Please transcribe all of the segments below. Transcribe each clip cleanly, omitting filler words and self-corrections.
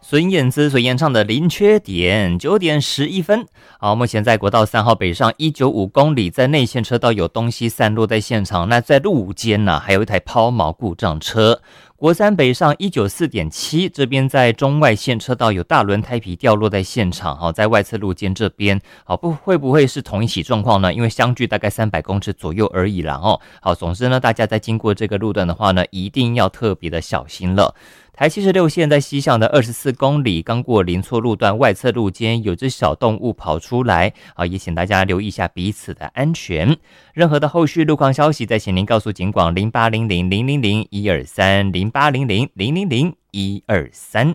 孙燕姿所演唱的《零缺点》，9点11分。好，目前在国道3号北上195公里，在内线车道有东西散落在现场。那在路肩呢，还有一台抛锚故障车。国3北上194.7，这边在中外线车道有大轮胎皮掉落在现场。好，在外侧路肩这边，好，会不会是同一起状况呢？因为相距大概300公尺左右而已啦。好，总之呢，大家在经过这个路段的话呢，一定要特别的小心了。台76线在西向的24公里，刚过林错路段外侧路肩，有只小动物跑出来，也请大家留意一下彼此的安全。任何的后续路况消息，再请您告诉警广0800-000-123，0800-000-123。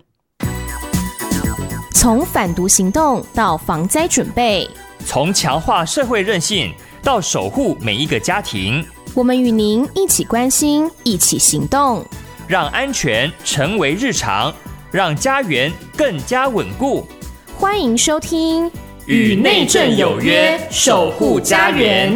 从反毒行动到防灾准备， 从强化社会韧性到守护每一个家庭， 我们与您一起关心，一起行动。 让安全成为日常，让家园更加稳固。 欢迎收听《 与内政有约，守护家园》。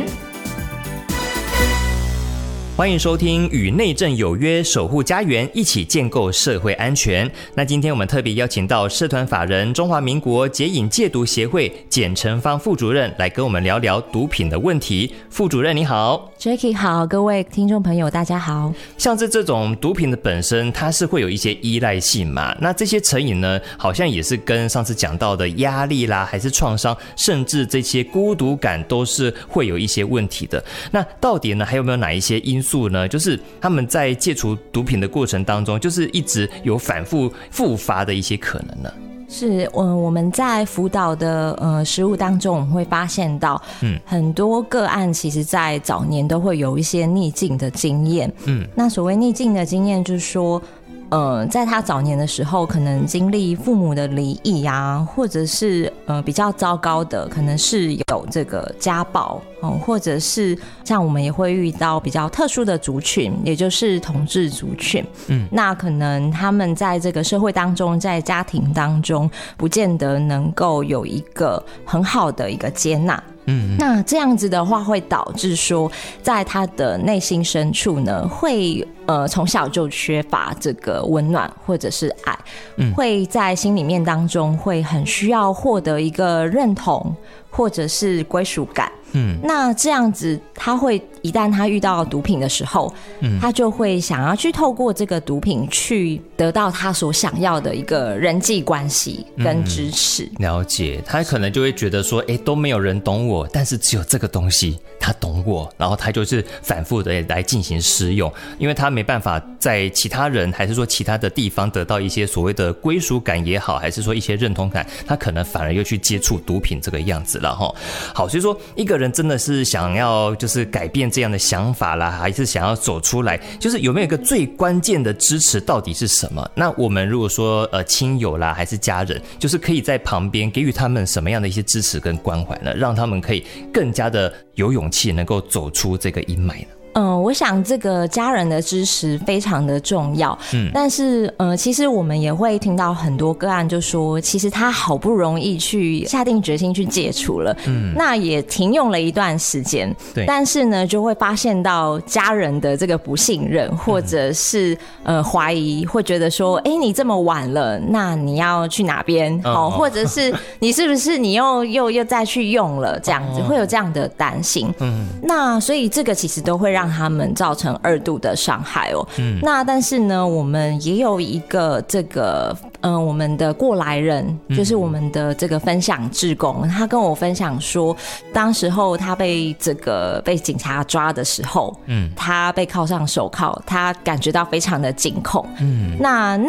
欢迎收听与内政有约，守护家园，一起建构社会安全。那今天我们特别邀请到社团法人中华民国解瘾戒毒协会简成芳副主任来跟我们聊聊毒品的问题。副主任你好。 Jackie 好，各位听众朋友大家好。 像是这种毒品的本身它是会有一些依赖性嘛，那这些成瘾呢好像也是跟上次讲到的压力啦，还是创伤，甚至这些孤独感都是会有一些问题的。那到底呢还有没有哪一些因素呢，就是他们在戒除毒品的过程当中，就是一直有反复复发的一些可能呢？ 是，我们在辅导的实务当中，我们会发现到，很多个案其实在早年都会有一些逆境的经验。那所谓逆境的经验，就是说，在他早年的时候，可能经历父母的离异啊，或者是比较糟糕的，可能是有这个家暴，或者是像我们也会遇到比较特殊的族群，也就是同志族群。那可能他们在这个社会当中，在家庭当中，不见得能够有一个很好的一个接纳。那这样子的话会导致说在他的内心深处呢会从小就缺乏这个温暖或者是爱，会在心里面当中会很需要获得一个认同或者是归属感。那这样子他会一旦他遇到毒品的时候，他就会想要去透过这个毒品去得到他所想要的一个人际关系跟支持。 了解，他可能就会觉得说都没有人懂我，但是只有这个东西他懂我，然后他就是反复的来进行施用，因为他没办法在其他人还是说其他的地方得到一些所谓的归属感也好，还是说一些认同感，他可能反而又去接触毒品这个样子了齁。好，所以说一个人真的是想要就是改变这样的想法啦，还是想要走出来，就是有没有一个最关键的支持到底是什么？那我们如果说亲友啦还是家人，就是可以在旁边给予他们什么样的一些支持跟关怀呢，让他们可以更加的有勇气能够走出这个阴霾呢？ 我想这个家人的支持非常的重要。但是其实我们也会听到很多个案就说，其实他好不容易去下定决心去戒除了，那也停用了一段时间，但是呢就会发现到家人的这个不信任，或者是怀疑，会觉得说你这么晚了，那你要去哪边？或者是你是不是你又再去用了，这样子会有这样的担心。那所以这个其实都会让他们造成2度的伤害哦。那但是呢，我们也有一个这个我们的过来人，就是我们的这个分享志工，他跟我分享说，当时候他被警察抓的时候，他被铐上手铐，他感觉到非常的惊恐。那